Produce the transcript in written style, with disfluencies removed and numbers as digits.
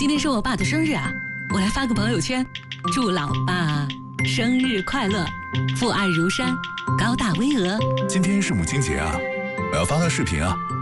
今天是我爸的生日啊，我来发个朋友圈，祝老爸生日快乐，父爱如山，高大巍峨。 今天是母亲节啊，我要发个视频啊。